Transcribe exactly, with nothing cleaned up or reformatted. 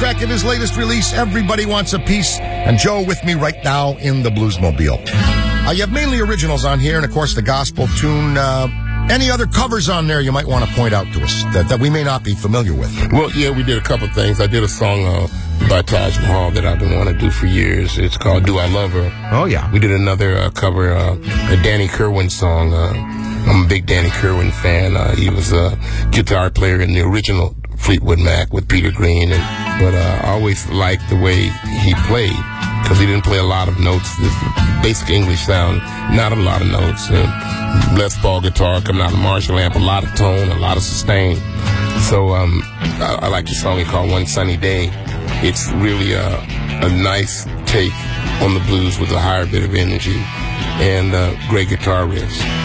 track of his latest release, Everybody Wants a Piece. And Joe with me right now in the Bluesmobile. Uh, you have mainly originals on here, and of course the gospel tune. Uh, any other covers on there you might want to point out to us that, that we may not be familiar with? Well, yeah, we did a couple things. I did a song uh, by Taj Mahal that I've been wanting to do for years. It's called Do I Love Her? Oh, yeah. We did another uh, cover, uh, a Danny Kerwin song. Uh, I'm a big Danny Kerwin fan. Uh, he was a guitar player in the original Fleetwood Mac with Peter Green, and but uh, I always liked the way he played because he didn't play a lot of notes. This basic English sound, not a lot of notes. And Les Paul guitar coming out of Marshall amp, a lot of tone, a lot of sustain. So um, I, I like the song he called One Sunny Day. It's really a, a nice take on the blues with a higher bit of energy and uh, great guitar riffs.